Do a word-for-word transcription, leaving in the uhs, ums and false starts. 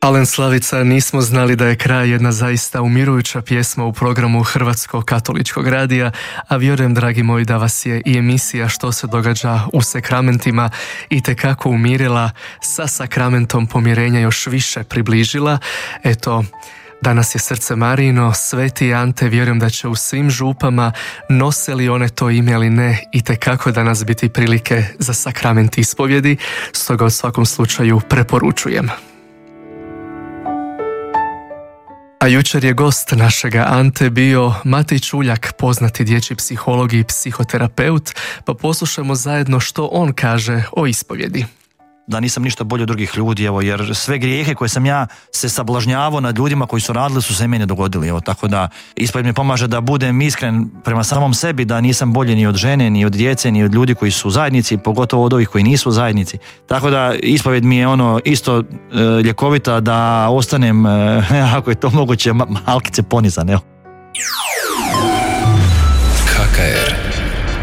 Alen Slavica, nismo znali da je kraj, jedna zaista umirujuća pjesma u programu Hrvatskog katoličkog radija, a vjerujem, dragi moji, da vas je i emisija Što se događa u sakramentima itekako umirila, sa sakramentom pomirenja još više približila. Eto, danas je srce Marijino, Sveti Ante, vjerujem da će u svim župama, nose li one to ime ili ne, itekako danas biti prilike za sakrament ispovjedi, stoga u svakom slučaju preporučujem. A jučer je gost našega Ante bio Matej Čuljak, poznati dječji psiholog i psihoterapeut, pa poslušajmo zajedno što on kaže o ispovjedi. Da nisam ništa bolje od drugih ljudi, evo, jer sve grijehe koje sam ja se sablažnjavao nad ljudima koji su radili su se i meni dogodili, evo, tako da ispovjed mi pomaže da budem iskren prema samom sebi, da nisam bolje ni od žene, ni od djece, ni od ljudi koji su u zajednici, pogotovo od ovih koji nisu u zajednici, tako da ispovjed mi je ono isto e, ljekovita da ostanem, e, ako je to moguće, malkice ponizan, evo.